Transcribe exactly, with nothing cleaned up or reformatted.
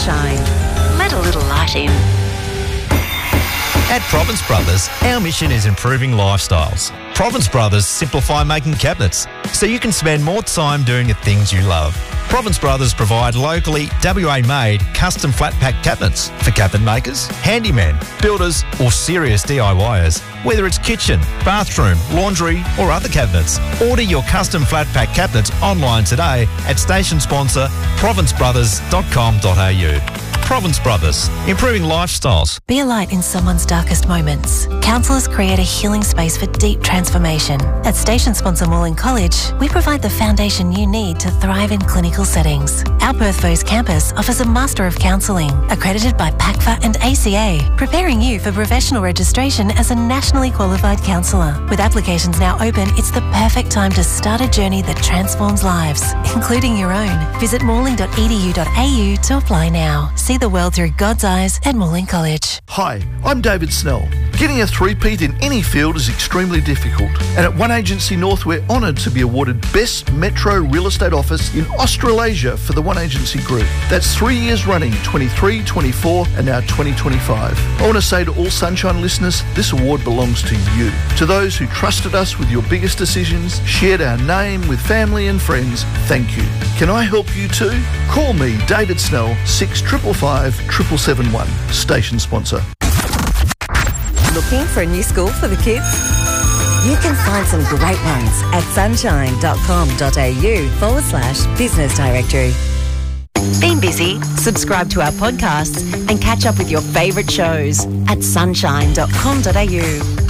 Sunshine. Let a little light in. At Province Brothers, our mission is improving lifestyles. Province Brothers simplify making cabinets so you can spend more time doing the things you love. Province Brothers provide locally W A-made custom flat-pack cabinets for cabinet makers, handymen, builders or serious D I Yers. Whether it's kitchen, bathroom, laundry or other cabinets, order your custom flat-pack cabinets online today at station sponsor province brothers dot com dot a u. Province Brothers, improving lifestyles. Be a light in someone's darkest moments. Counsellors create a healing space for deep transformation. At station sponsor Moreland College, we provide the foundation you need to thrive in clinical settings. Our Perth Vos campus offers a Master of Counselling, accredited by P A C F A and A C A, preparing you for professional registration as a nationally qualified counsellor. With applications now open, it's the perfect time to start a journey that transforms lives, including your own. Visit morling dot e d u dot a u to apply now. See the world through God's eyes at Moreland College. Hi, I'm David Snell. Getting a three-peat in any field is extremely difficult, and at One Agency North we're honoured to be awarded Best Metro Real Estate Office in Australasia for the One Agency Group. That's three years running, twenty-three, twenty-four and now twenty twenty-five. I want to say to all Sunshine listeners, this award belongs to you. To those who trusted us with your biggest decisions, shared our name with family and friends, thank you. Can I help you too? Call me, David Snell, six five five, seven seven seven one, station sponsor. Looking for a new school for the kids? You can find some great ones at sunshine dot com dot a u forward slash business directory. Been busy? Subscribe to our podcasts and catch up with your favourite shows at sunshine dot com dot a u.